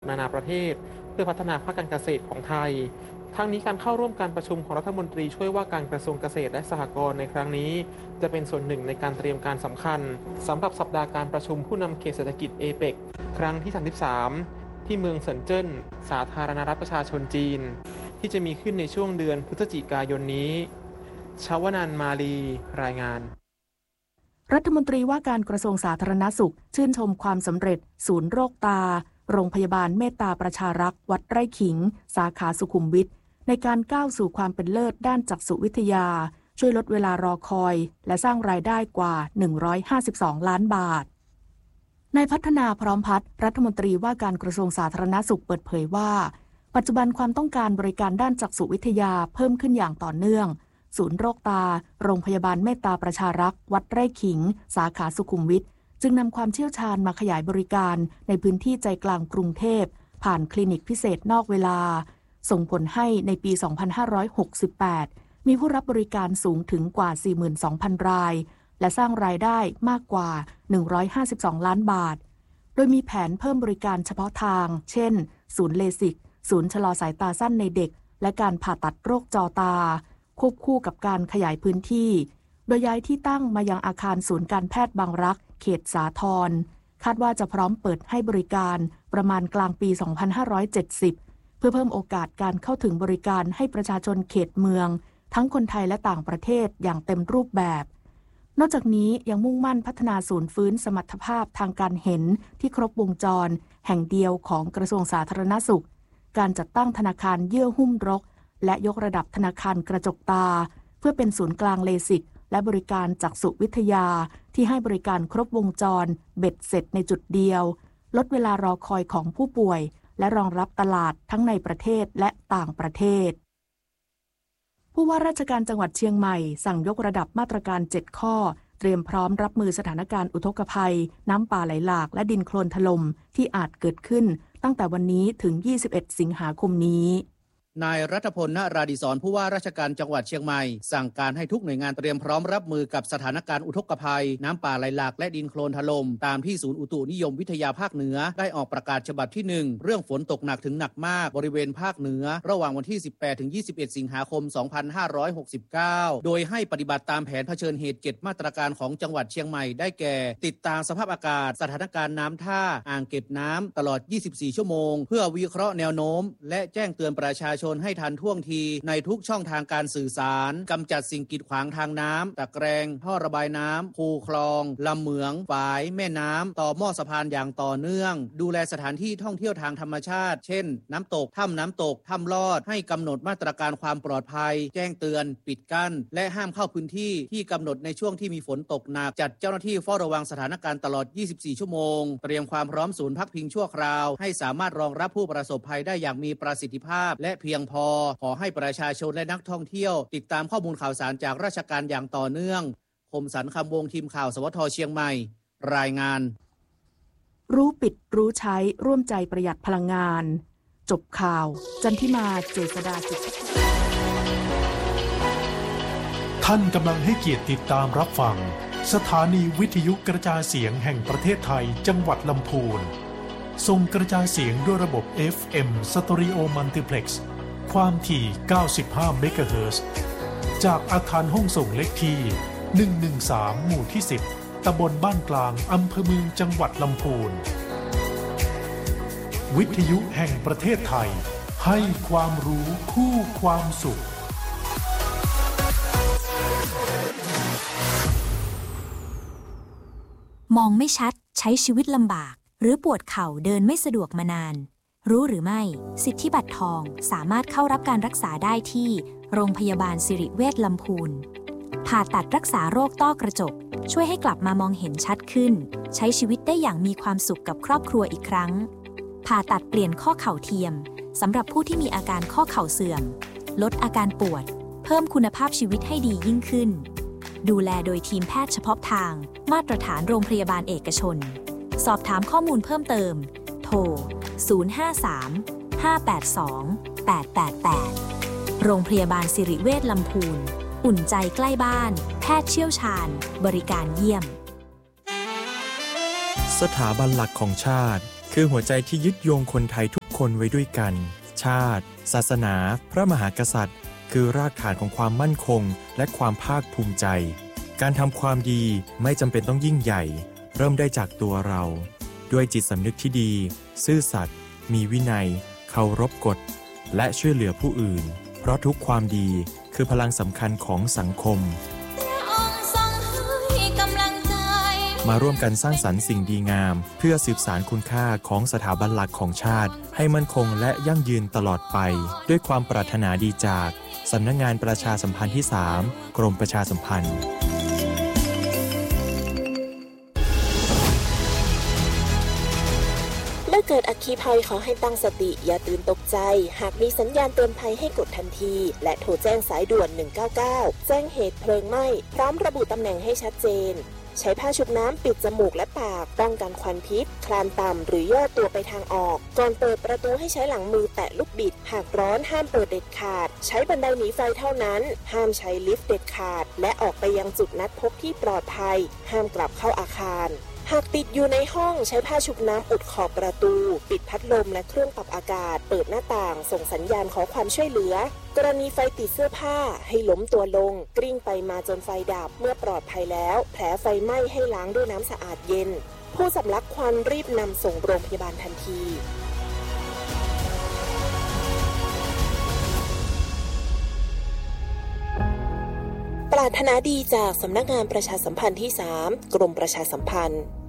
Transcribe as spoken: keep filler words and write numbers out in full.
นานาประเทศเพื่อพัฒนาภาคการเกษตรของไทยทั้งนี้การเข้าร่วมการประชุมของรัฐมนตรีช่วยว่าการกระทรวงเกษตรและสหกรณ์ในครั้งนี้จะเป็นส่วนหนึ่งในการเตรียมการสำคัญสำหรับสัปดาห์การประชุมผู้นำเขตเศรษฐกิจเอเปกครั้งที่สามสิบสามที่เมืองเซินเจิ้นสาธารณรัฐประชาชนจีนที่จะมีขึ้นในช่วงเดือนพฤศจิกายนนี้ชวนันท์มาลีรายงานรัฐมนตรีว่าการกระทรวงสาธารณสุขชื่นชมความสำเร็จศูนย์โรคตาโรงพยาบาลเมตตาประชารักษ์วัดไร่ขิงสาขาสุขุมวิทในการก้าวสู่ความเป็นเลิศด้านจักษุวิทยาช่วยลดเวลารอคอยและสร้างรายได้กว่าหนึ่งร้อยห้าสิบสองล้านบาทนายพัฒนาพร้อมพัฒน์รัฐมนตรีว่าการกระทรวงสาธารณสุขเปิดเผยว่าปัจจุบันความต้องการบริการด้านจักษุวิทยาเพิ่มขึ้นอย่างต่อเนื่องศูนย์โรคตาโรงพยาบาลเมตตาประชารักษ์วัดไร่ขิงสาขาสุขุมวิทจึงนำความเชี่ยวชาญมาขยายบริการในพื้นที่ใจกลางกรุงเทพผ่านคลินิกพิเศษนอกเวลาส่งผลให้ในปี สองพันห้าร้อยหกสิบแปด มีผู้รับบริการสูงถึงกว่า สี่หมื่นสองพัน รายและสร้างรายได้มากกว่า หนึ่งร้อยห้าสิบสอง ล้านบาทโดยมีแผนเพิ่มบริการเฉพาะทางเช่นศูนย์เลสิกศูนย์ชะลอสายตาสั้นในเด็กและการผ่าตัดโรคจอตาควบคู่กับการขยายพื้นที่โดยย้ายที่ตั้งมายังอาคารศูนย์การแพทย์บางรักเขตสาทรคาดว่าจะพร้อมเปิดให้บริการประมาณกลางปี สองพันห้าร้อยเจ็ดสิบ เพื่อเพิ่มโอกาสการเข้าถึงบริการให้ประชาชนเขตเมืองทั้งคนไทยและต่างประเทศอย่างเต็มรูปแบบนอกจากนี้ยังมุ่งมั่นพัฒนาศูนย์ฟื้นสมรรถภาพทางการเห็นที่ครบวงจรแห่งเดียวของกระทรวงสาธารณสุขการจัดตั้งธนาคารเยื่อหุ้มรกและยกระดับธนาคารกระจกตาเพื่อเป็นศูนย์กลางเลสิกและบริการจักษุวิทยาที่ให้บริการครบวงจรเบ็ดเสร็จในจุดเดียวลดเวลารอคอยของผู้ป่วยและรองรับตลาดทั้งในประเทศและต่างประเทศผู้ว่าราชการจังหวัดเชียงใหม่สั่งยกระดับมาตรการเจ็ดข้อเตรียมพร้อมรับมือสถานการณ์อุทกภัยน้ำป่าไหลหลากและดินโคลนถล่มที่อาจเกิดขึ้นตั้งแต่วันนี้ถึงยี่สิบเอ็ดสิงหาคมนี้นายรัฐพล ณ ราดิศรผู้ว่าราชการจังหวัดเชียงใหม่สั่งการให้ทุกหน่วยงานเตรียมพร้อมรับมือกับสถานการณ์อุทกภัยน้ำป่าไหลหลากและดินโคลนถล่มตามที่ศูนย์อุตุนิยมวิทยาภาคเหนือได้ออกประกาศฉบับที่หนึ่งเรื่องฝนตกหนักถึงหนักมากบริเวณภาคเหนือระหว่างวันที่สิบแปดถึงยี่สิบเอ็ดสิงหาคมสองพันห้าร้อยหกสิบเก้าโดยให้ปฏิบัติตามแผนเผชิญเหตุเจ็ดมาตรการของจังหวัดเชียงใหม่ได้แก่ติดตามสภาพอากาศสถานการณ์น้ำท่าอ่างเก็บน้ำตลอดยี่สิบสี่ชั่วโมงเพื่อวิเคราะห์แนวโน้มและแจ้งเตือนประชาชนให้ทันท่วงในทุกช่องทางการสื่อสารกำจัดสิ่งกีดขวางทางน้ำตะแกรงท่อระบายน้ำคูคลองลำเหมืองฝายแม่น้ำต่อหม้อสะพานอย่างต่อเนื่องดูแลสถานที่ท่องเที่ยวทางธรรมชาติเช่นน้ำตกถ้ำน้ำตกถ้ำลอดให้กำหนดมาตรการความปลอดภัยแจ้งเตือนปิดกั้นและห้ามเข้าพื้นที่ที่กำหนดในช่วงที่มีฝนตกหนักจัดเจ้าหน้าที่เฝ้าระวังสถานการณ์ตลอดยี่สิบสี่ชั่วโมงเตรียมความพร้อมศูนย์พักพิงชั่วคราวให้สามารถรองรับผู้ประสบภัยได้อย่างมีประสิทธิภาพและเพียงพอขอให้ประชาชนและนักท่องเที่ยวติดตามข้อมูลข่าวสารจากราชการอย่างต่อเนื่องคมสันต์คำวงทีมข่าวสวทเชียงใหม่รายงานรู้ปิดรู้ใช้ร่วมใจประหยัดพลังงานจบข่าวจันทิมาเจษฎาจิตท่านกำลังให้เกียรติติดตามรับฟังสถานีวิทยุกระจายเสียงแห่งประเทศไทยจังหวัดลำพูนส่งกระจายเสียงด้วยระบบ เอฟ เอ็ม Stereo Multiplexความถี่เก้าสิบห้าเมกะเฮิรตซ์จากอาคารห้องส่งเลขที่หนึ่งหนึ่งสามหมู่ที่สิบตำบลบ้านกลางอำเภอเมืองจังหวัดลำพูนวิทยุแห่งประเทศไทยให้ความรู้คู่ความสุขมองไม่ชัดใช้ชีวิตลำบากหรือปวดเข่าเดินไม่สะดวกมานานรู้หรือไม่สิทธิบัตรทองสามารถเข้ารับการรักษาได้ที่โรงพยาบาลสิริเวชลำพูนผ่าตัดรักษาโรคต้อกระจกช่วยให้กลับมามองเห็นชัดขึ้นใช้ชีวิตได้อย่างมีความสุขกับครอบครัวอีกครั้งผ่าตัดเปลี่ยนข้อเข่าเทียมสำหรับผู้ที่มีอาการข้อเข่าเสื่อมลดอาการปวดเพิ่มคุณภาพชีวิตให้ดียิ่งขึ้นดูแลโดยทีมแพทย์เฉพาะทางมาตรฐานโรงพยาบาลเอกชนสอบถามข้อมูลเพิ่มเติมโทรศูนย์ ห้า สาม ห้า แปด สอง แปด แปด แปดโรงพยาบาลสิริเวชลำพูนอุ่นใจใกล้บ้านแพทย์เชี่ยวชาญบริการเยี่ยมสถาบันหลักของชาติคือหัวใจที่ยึดโยงคนไทยทุกคนไว้ด้วยกันชาติศาสนาพระมหากษัตริย์คือรากฐานของความมั่นคงและความภาคภูมิใจการทำความดีไม่จำเป็นต้องยิ่งใหญ่เริ่มได้จากตัวเราด้วยจิตสำนึกที่ดีซื่อสัตย์มีวินัยเคารพกฎและช่วยเหลือผู้อื่นเพราะทุกความดีคือพลังสำคัญของสังคมมาร่วมกันสร้างสรรค์สิ่งดีงามเพื่อสืบสานคุณค่าของสถาบันหลักของชาติให้มั่นคงและยั่งยืนตลอดไปด้วยความปรารถนาดีจากสำนักงานประชาสัมพันธ์ที่ สาม กรมประชาสัมพันธ์เมื่อเกิดอัคคีภัยขอให้ตั้งสติอย่าตื่นตกใจหากมีสัญญาณเตือนภัยให้กดทันทีและโทรแจ้งสายด่วนหนึ่งเก้าเก้าแจ้งเหตุเพลิงไหม้พร้อมระบุตำแหน่งให้ชัดเจนใช้ผ้าชุบน้ำปิดจมูกและปากป้องกันควันพิษคลานต่ำหรือย่อตัวไปทางออกก่อนเปิดประตูให้ใช้หลังมือแตะลูกบิดหากร้อนห้ามเปิดเด็ดขาดใช้บันไดหนีไฟเท่านั้นห้ามใช้ลิฟต์เด็ดขาดและออกไปยังจุดนัดพบที่ปลอดภัยห้ามกลับเข้าอาคารหากติดอยู่ในห้องใช้ผ้าชุบน้ำอุดขอบประตูปิดพัดลมและเครื่องปรับอากาศเปิดหน้าต่างส่งสัญญาณขอความช่วยเหลือกรณีไฟติดเสื้อผ้าให้ล้มตัวลงกลิ้งไปมาจนไฟดับเมื่อปลอดภัยแล้วแผลไฟไหม้ให้ล้างด้วยน้ำสะอาดเย็นผู้สำลักควันรีบนำส่งโรงพยาบาลทันทีปรารถนาดีจากสำนักงานประชาสัมพันธ์ที่ สาม กรมประชาสัมพันธ์